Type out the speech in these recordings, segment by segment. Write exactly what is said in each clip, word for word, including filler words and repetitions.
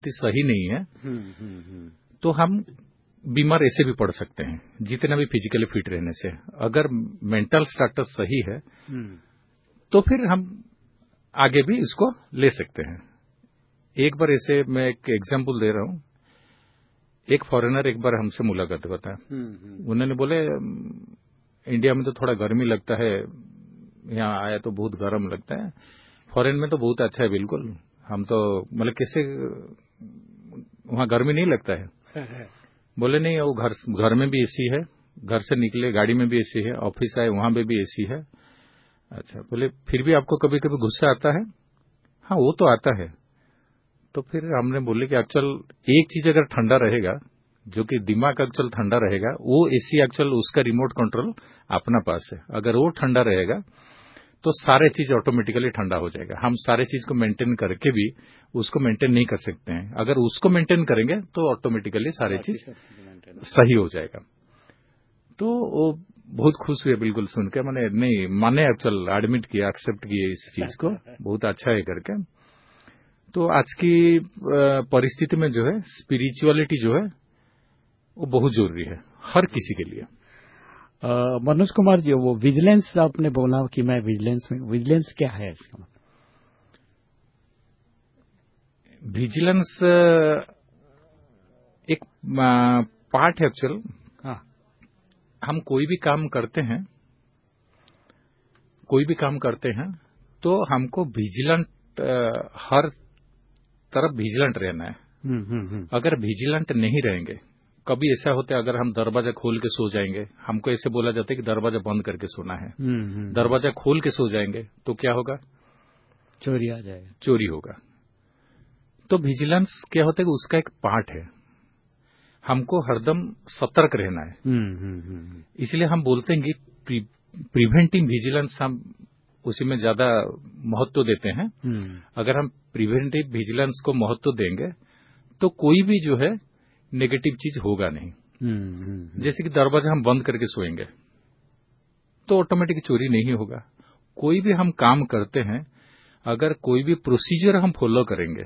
स्थिति सही नहीं है तो हम बीमार ऐसे भी पड़ सकते हैं, जितना भी फिजिकली फिट रहने से। अगर मेंटल स्टेटस सही है तो फिर हम आगे भी इसको ले सकते हैं। एक बार ऐसे मैं एक एग्जांपल दे रहा हूं। एक फॉरेनर एक बार हमसे मुलाकात हुआ था। उन्होंने बोले इंडिया में तो थोड़ा गर्मी लगता है, यहाँ आया तो बहुत गर्म लगता है, फॉरेन में तो बहुत अच्छा है। बिल्कुल, हम तो मतलब कैसे वहां गर्मी नहीं लगता है? बोले नहीं, वो घर घर में भी एसी है, घर से निकले गाड़ी में भी एसी है, ऑफिस आए वहां पे भी एसी है। अच्छा, बोले फिर भी आपको कभी कभी गुस्सा आता है? हाँ, वो तो आता है। तो फिर हमने बोले कि एक्चुअल एक चीज अगर ठंडा रहेगा, जो कि दिमाग एक्चुअल ठंडा रहेगा, वो एसी एक्चुअल उसका रिमोट कंट्रोल अपना पास है। अगर वो ठंडा रहेगा तो सारे चीज ऑटोमेटिकली ठंडा हो जाएगा। हम सारे चीज को मेंटेन करके भी उसको मेंटेन नहीं कर सकते हैं। अगर उसको मेंटेन करेंगे तो ऑटोमेटिकली सारे चीज सही हो जाएगा। तो वो बहुत खुश हुए बिल्कुल सुन के। मैंने नहीं माने एक्चुअल एडमिट किया, एक्सेप्ट किए इस चीज को, बहुत अच्छा है करके। तो आज की परिस्थिति में जो है स्पिरिचुअलिटी जो है वो बहुत जरूरी है हर किसी के लिए। मनोज कुमार जी, वो विजिलेंस आपने बोला कि मैं विजिलेंस में, विजिलेंस क्या है इसका? विजिलेंस एक पार्ट है एक्चुअल। हाँ, हम कोई भी काम करते हैं, कोई भी काम करते हैं तो हमको विजिलेंट, हर तरफ विजिलेंट रहना है। हुँ, हुँ, हुँ. अगर विजिलेंट नहीं रहेंगे, कभी ऐसा होता है अगर हम दरवाजा खोल के सो जाएंगे, हमको ऐसे बोला जाता है कि दरवाजा बंद करके सोना है। दरवाजा खोल के सो जाएंगे तो क्या होगा? चोरी आ जाएगा, चोरी होगा। तो विजिलेंस क्या होता है कि उसका एक पार्ट है, हमको हरदम सतर्क रहना है। इसलिए हम बोलते हैं कि प्रिवेंटिव विजिलेंस हम उसी में ज्यादा महत्व देते हैं। अगर हम प्रिवेंटिव विजिलेंस को महत्व देंगे तो कोई भी जो है नेगेटिव चीज होगा नहीं। जैसे कि दरवाजा हम बंद करके सोएंगे तो ऑटोमेटिक चोरी नहीं होगा। कोई भी हम काम करते हैं, अगर कोई भी प्रोसीजर हम फॉलो करेंगे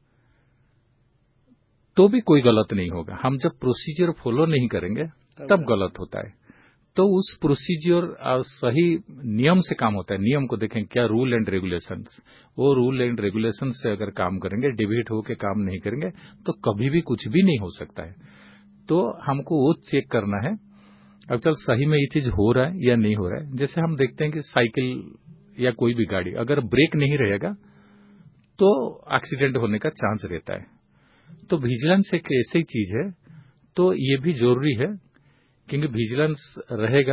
तो भी कोई गलत नहीं होगा। हम जब प्रोसीजर फॉलो नहीं करेंगे तब गलत होता है। तो उस प्रोसीजर सही नियम से काम होता है। नियम को देखें, क्या रूल एंड रेगुलेशंस, वो रूल एंड रेगुलेशन से अगर काम करेंगे, डिविएट होकर काम नहीं करेंगे तो कभी भी कुछ भी नहीं हो सकता है। तो हमको वो चेक करना है एक्चुअल सही में ये चीज हो रहा है या नहीं हो रहा है। जैसे हम देखते हैं कि साइकिल या कोई भी गाड़ी अगर ब्रेक नहीं रहेगा तो एक्सीडेंट होने का चांस रहता है। तो विजिलेंस एक ऐसी चीज है, तो ये भी जरूरी है क्योंकि विजिलेंस रहेगा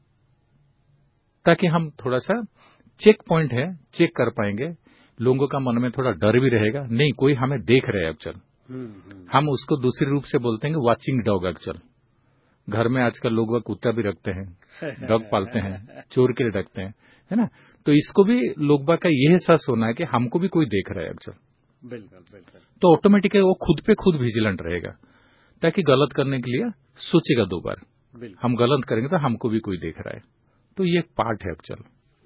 ताकि हम थोड़ा सा चेक पॉइंट है, चेक कर पाएंगे। लोगों का मन में थोड़ा डर भी रहेगा, नहीं कोई हमें देख रहे हैं एक्चुअल। हम उसको दूसरे रूप से बोलते हैं वाचिंग डॉग। एक्चुअल घर में आजकल लोग कुत्ता भी रखते हैं, डॉग पालते हैं, चोर के लिए रखते हैं, है ना। तो इसको भी लोग का यह एहसास होना है कि हमको भी कोई देख रहा है एक्चुअल। बिल्कुल बिल्कुल। तो ऑटोमेटिकली वो खुद पे खुद विजिलेंट रहेगा, ताकि गलत करने के लिए सोचेगा दो बार। हम गलत करेंगे तो हमको भी कोई देख रहा है। तो ये एक पार्ट है एक्चुअल।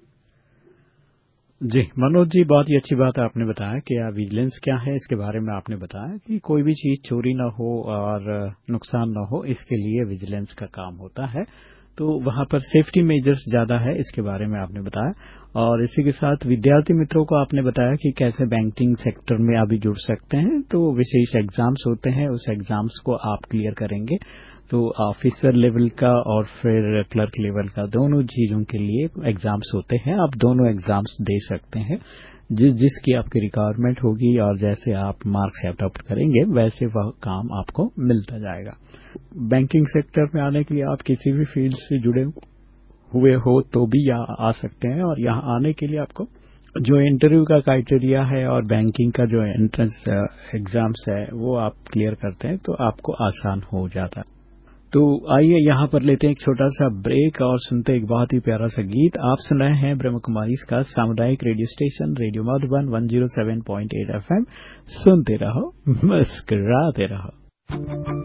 जी मनोज जी, बहुत ही अच्छी बात आपने बताया कि विजिलेंस क्या है, इसके बारे में आपने बताया कि कोई भी चीज चोरी ना हो और नुकसान ना हो, इसके लिए विजिलेंस का काम होता है। तो वहां पर सेफ्टी मेजर्स ज्यादा है, इसके बारे में आपने बताया। और इसी के साथ विद्यार्थी मित्रों को आपने बताया कि कैसे बैंकिंग सेक्टर में अभी जुड़ सकते हैं। तो विशेष एग्जाम्स होते हैं, उस एग्जाम्स को आप क्लियर करेंगे तो ऑफिसर लेवल का और फिर क्लर्क लेवल का दोनों चीजों के लिए एग्जाम्स होते हैं। आप दोनों एग्जाम्स दे सकते हैं, जिस जिसकी आपकी रिक्वायरमेंट होगी और जैसे आप मार्क्स अडॉप्ट करेंगे वैसे वह काम आपको मिलता जाएगा। बैंकिंग सेक्टर में आने के लिए आप किसी भी फील्ड से जुड़े हुए हो तो भी यहाँ आ सकते हैं। और यहाँ आने के लिए आपको जो इंटरव्यू का क्राइटेरिया है और बैंकिंग का जो एंट्रेंस एग्जाम्स है वो आप क्लियर करते हैं तो आपको आसान हो जाता है। तो आइए यहाँ पर लेते हैं एक छोटा सा ब्रेक और सुनते हैं एक बहुत ही प्यारा सा गीत। आप सुन रहे हैं ब्रह्म कुमारी का सामुदायिक radio station radio Madhuban one zero seven point eight F M. सुनते रहो, मुस्कुराते रहो।